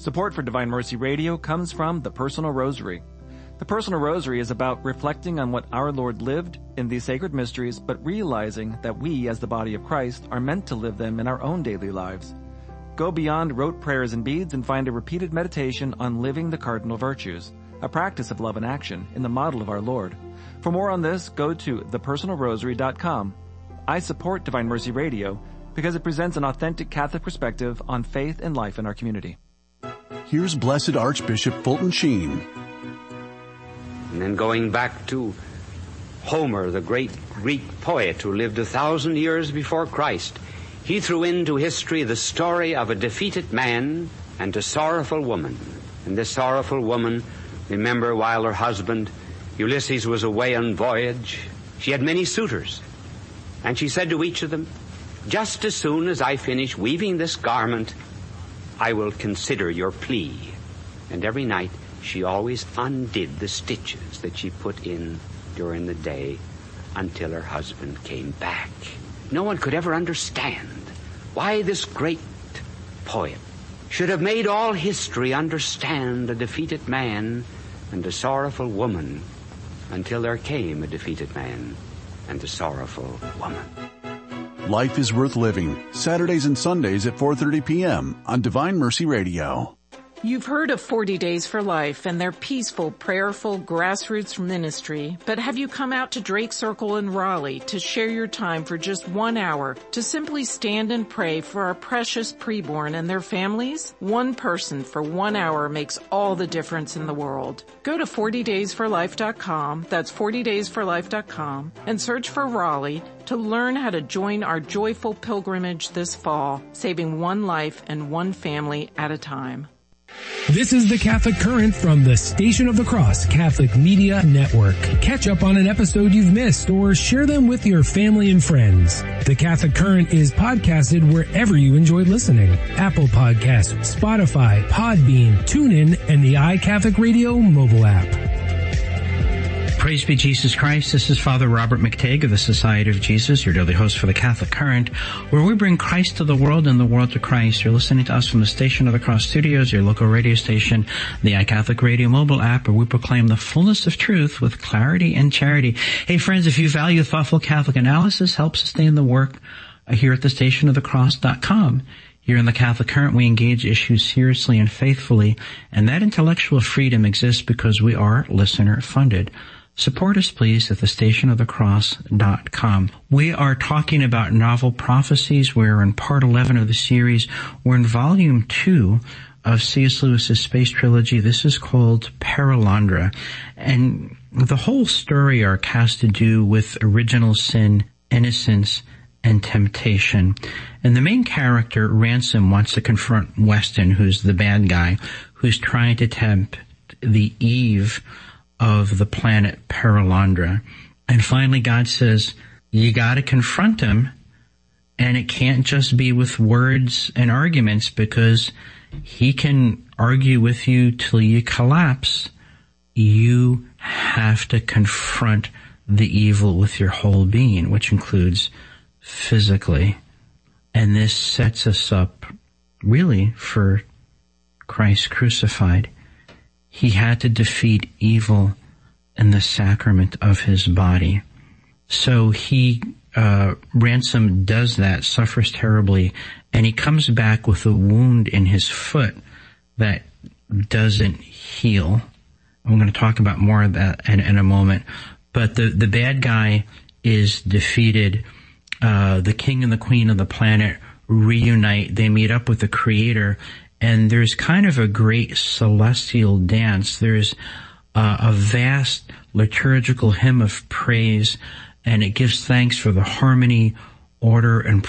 Support for Divine Mercy Radio comes from the Personal Rosary. The Personal Rosary is about reflecting on what our Lord lived in these sacred mysteries, but realizing that we, as the body of Christ, are meant to live them in our own daily lives. Go beyond rote prayers and beads and find a repeated meditation on living the cardinal virtues, a practice of love and action in the model of our Lord. For more on this, go to thepersonalrosary.com. I support Divine Mercy Radio because it presents an authentic Catholic perspective on faith and life in our community. Here's Blessed Archbishop Fulton Sheen. And then going back to Homer, the great Greek poet who lived 1,000 years before Christ, he threw into history the story of a defeated man and a sorrowful woman. And this sorrowful woman, remember, while her husband Ulysses was away on voyage, she had many suitors. And she said to each of them, "Just as soon as I finish weaving this garment, I will consider your plea." And every night she always undid the stitches that she put in during the day until her husband came back. No one could ever understand why this great poet should have made all history understand a defeated man and a sorrowful woman until there came a defeated man and a sorrowful woman. Life is Worth Living, Saturdays and Sundays at 4:30 p.m. on Divine Mercy Radio. You've heard of 40 Days for Life and their peaceful, prayerful, grassroots ministry, but have you come out to Drake Circle in Raleigh to share your time for just 1 hour to simply stand and pray for our precious preborn and their families? One person for 1 hour makes all the difference in the world. Go to 40daysforlife.com, that's 40daysforlife.com, and search for Raleigh to learn how to join our joyful pilgrimage this fall, saving one life and one family at a time. This is the Catholic Current from the Station of the Cross Catholic Media Network. Catch up on an episode you've missed or share them with your family and friends. The Catholic Current is podcasted wherever you enjoy listening. Apple Podcasts, Spotify, Podbean, TuneIn, and the iCatholic Radio mobile app. Praise be Jesus Christ. This is Father Robert McTague of the Society of Jesus, your daily host for the Catholic Current, where we bring Christ to the world and the world to Christ. You're listening to us from the Station of the Cross Studios, your local radio station, the iCatholic Radio mobile app, where we proclaim the fullness of truth with clarity and charity. Hey friends, if you value thoughtful Catholic analysis, help sustain the work here at the stationofthecross.com. Here in the Catholic Current, we engage issues seriously and faithfully, and that intellectual freedom exists because we are listener-funded. Support us, please, at thestationofthecross.com. We are talking about novel prophecies. We're in part 11 of the series. We're in volume 2 of C.S. Lewis's space trilogy. This is called Perelandra. And the whole story arc has to do with original sin, innocence, and temptation. And the main character, Ransom, wants to confront Weston, who's the bad guy, who's trying to tempt the Eve of the planet Perelandra. And finally God says, you gotta confront him, and it can't just be with words and arguments, because he can argue with you till you collapse. You have to confront the evil with your whole being, which includes physically. And this sets us up really for Christ crucified. He had to defeat evil in the sacrament of his body. So Ransom does that, suffers terribly, and he comes back with a wound in his foot that doesn't heal. I'm going to talk about more of that in a moment. But the bad guy is defeated. The king and the queen of the planet reunite. They meet up with the Creator. And there's kind of a great celestial dance. There's a vast liturgical hymn of praise, and it gives thanks for the harmony, order, and